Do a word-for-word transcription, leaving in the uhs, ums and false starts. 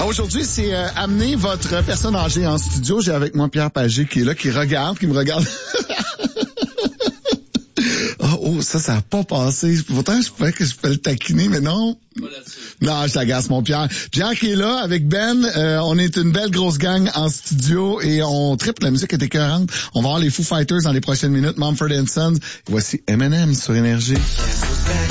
Aujourd'hui, c'est euh, amener votre personne âgée en studio. J'ai avec moi Pierre Pagé qui est là, qui regarde, qui me regarde. oh, oh, ça, ça n'a pas passé. Pourtant, je pouvais que je peux le taquiner, mais non. Non, je t'agace, mon Pierre. Pierre qui est là avec Ben. Euh, on est une belle grosse gang en studio et on triple. La musique est écœurante. On va voir les Foo Fighters dans les prochaines minutes. Mumford and Sons. Voici M and M sur Énergie.